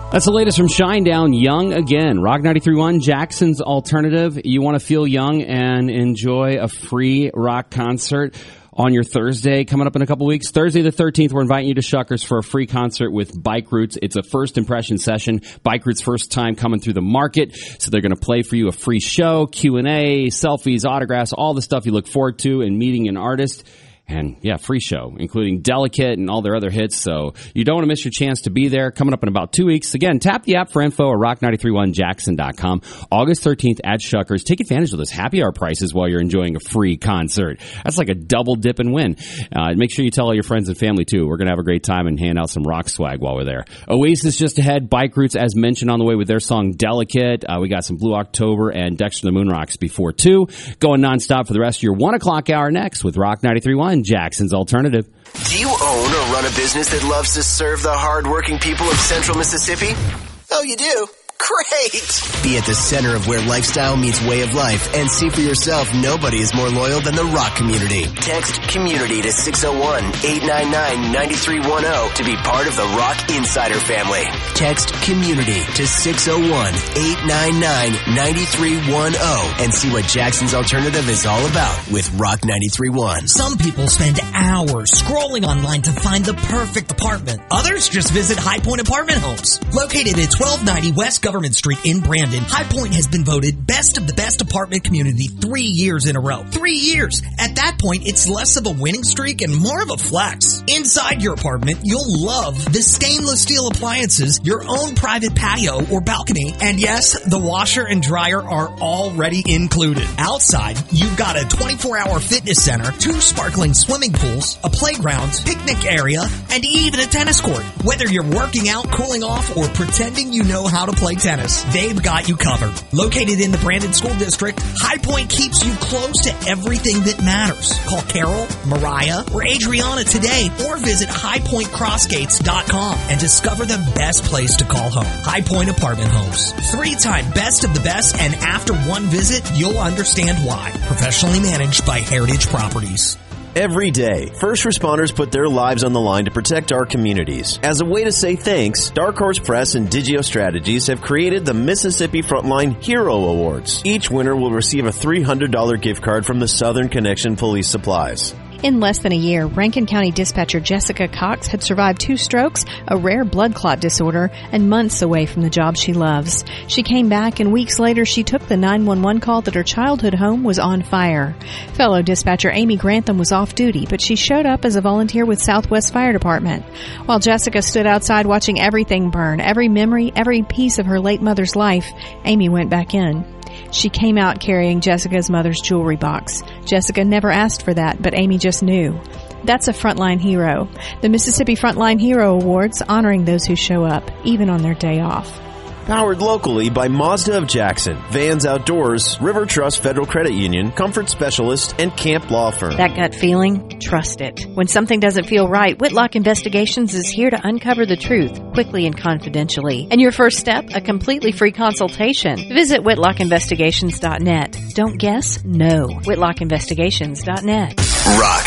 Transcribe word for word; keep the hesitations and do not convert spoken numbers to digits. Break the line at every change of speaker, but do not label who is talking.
That's the latest from Shinedown, Young Again. Rock ninety-three point one, Jackson's Alternative. You want to feel young and enjoy a free rock concert on your Thursday coming up in a couple weeks. Thursday the thirteenth, we're inviting you to Shuckers for a free concert with Bike Roots. It's a first impression session. Bike Roots' first time coming through the market, so they're going to play for you a free show, Q and A, selfies, autographs, all the stuff you look forward to in meeting an artist. And, yeah, free show, including Delicate and all their other hits. So you don't want to miss your chance to be there. Coming up in about two weeks. Again, tap the app for info at rock nine three one jackson dot com. August thirteenth at Shuckers. Take advantage of those happy hour prices while you're enjoying a free concert. That's like a double dip and win. Uh, make sure you tell all your friends and family, too. We're going to have a great time and hand out some rock swag while we're there. Oasis just ahead. Bike Roots, as mentioned, on the way with their song Delicate. Uh, we got some Blue October and Dexter the Moonrocks before two. Going nonstop for the rest of your one o'clock hour next with Rock ninety-three point one, Jackson's Alternative.
Do you own or run a business that loves to serve the hardworking people of Central Mississippi? Oh, you do? Great! Be at the center of where lifestyle meets way of life and see for yourself nobody is more loyal than the rock community. Text COMMUNITY to six oh one, eight nine nine, nine three one oh to be part of the Rock Insider family. Text COMMUNITY to six oh one, eight nine nine, nine three one oh and see what Jackson's Alternative is all about with Rock ninety-three point one.
Some people spend hours scrolling online to find the perfect apartment. Others just visit High Point Apartment Homes. Located at twelve ninety West Government Street in Brandon, High Point has been voted best of the best apartment community three years in a row. Three years! At that point, it's less of a winning streak and more of a flex. Inside your apartment, you'll love the stainless steel appliances, your own private patio or balcony, and yes, the washer and dryer are already included. Outside, you've got a twenty-four hour fitness center, two sparkling swimming pools, a playground, picnic area, and even a tennis court. Whether you're working out, cooling off, or pretending you know how to play tennis, they've got you covered. Located in the Brandon School District, High Point keeps you close to everything that matters. Call Carol, Mariah, or Adriana today or visit high point crossgates dot com and discover the best place to call home. High Point Apartment Homes. Three-time best of the best, and after one visit, you'll understand why. Professionally managed by Heritage Properties.
Every day, first responders put their lives on the line to protect our communities. As a way to say thanks, Dark Horse Press and Digio Strategies have created the Mississippi Frontline Hero Awards. Each winner will receive a three hundred dollars gift card from the Southern Connection Police Supplies.
In less than a year, Rankin County dispatcher Jessica Cox had survived two strokes, a rare blood clot disorder, and months away from the job she loves. She came back, and weeks later she took the nine one one call that her childhood home was on fire. Fellow dispatcher Amy Grantham was off duty, but she showed up as a volunteer with Southwest Fire Department. While Jessica stood outside watching everything burn, every memory, every piece of her late mother's life, Amy went back in. She came out carrying Jessica's mother's jewelry box. Jessica never asked for that, but Amy just knew. That's a frontline hero. The Mississippi Frontline Hero Awards, honoring those who show up, even on their day off.
Powered locally by Mazda of Jackson, Vans Outdoors, River Trust Federal Credit Union, Comfort Specialist, and Camp Law Firm.
That gut feeling? Trust it. When something doesn't feel right, Whitlock Investigations is here to uncover the truth quickly and confidentially. And your first step, a completely free consultation. Visit whitlock investigations dot net. Don't guess, know. whitlock investigations dot net.
Rock